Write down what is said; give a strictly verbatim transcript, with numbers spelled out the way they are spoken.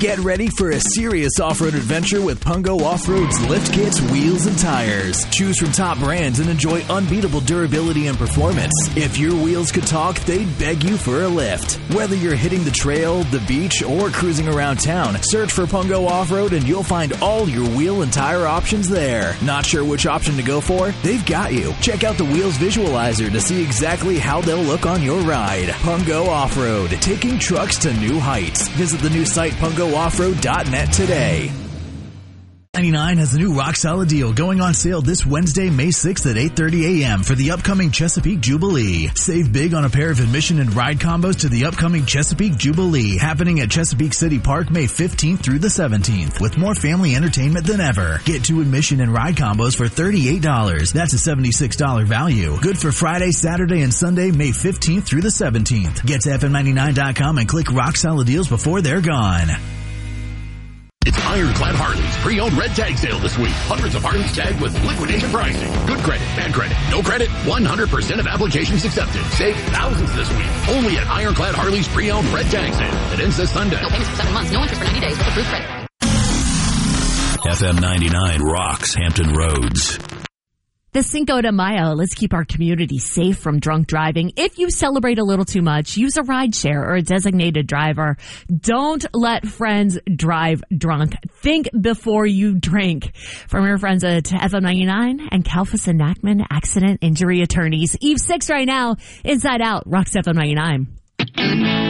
Get ready for a serious off-road adventure with Pungo Off-Road's lift kits, wheels, and tires. Choose from top brands and enjoy unbeatable durability and performance. If your wheels could talk, they'd beg you for a lift. Whether you're hitting the trail, the beach, or cruising around town, search for Pungo Off-Road and you'll find all your wheel and tire options there. Not sure which option to go for? They've got you. Check out the Wheels Visualizer to see exactly how they'll look on your ride. Pungo Off-Road, taking trucks to new heights. Visit the new site pungo off road dot net today. ninety-nine has a new rock solid deal going on sale this Wednesday, May sixth at eight thirty a.m. for the upcoming Chesapeake Jubilee. Save big on a pair of admission and ride combos to the upcoming Chesapeake Jubilee, happening at Chesapeake City Park May fifteenth through the seventeenth, with more family entertainment than ever. Get two admission and ride combos for thirty-eight dollars. That's a seventy-six dollars value. Good for Friday, Saturday, and Sunday, May fifteenth through the seventeenth. Get to F M ninety-nine dot com and click rock solid deals before they're gone. It's Ironclad Harley's pre-owned red tag sale this week. Hundreds of Harleys tagged with liquidation pricing. Good credit, bad credit, no credit, one hundred percent of applications accepted. Save thousands this week. Only at Ironclad Harley's pre-owned red tag sale. It ends this Sunday. No payments for seven months, no interest for ninety days with approved credit. F M ninety-nine rocks Hampton Roads. The Cinco de Mayo, let's keep our community safe from drunk driving. If you celebrate a little too much, use a rideshare or a designated driver. Don't let friends drive drunk. Think before you drink. From your friends at F M ninety-nine and Kalfas and Nachman Accident Injury Attorneys. Eve six right now, Inside Out, Rocks F M ninety-nine.